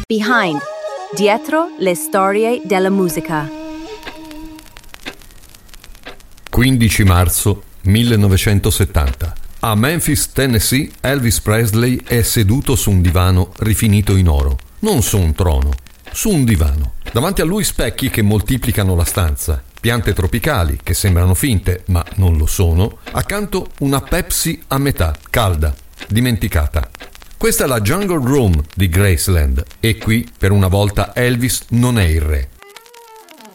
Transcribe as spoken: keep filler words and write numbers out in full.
Behind, dietro le storie della musica. quindici marzo millenovecentosettanta. A Memphis, Tennessee, Elvis Presley è seduto su un divano rifinito in oro. Non su un trono, su un divano. Davanti a lui specchi che moltiplicano la stanza, piante tropicali che sembrano finte, ma non lo sono. Accanto una Pepsi a metà, calda, dimenticata. Questa è la Jungle Room di Graceland e qui, per una volta, Elvis non è il re.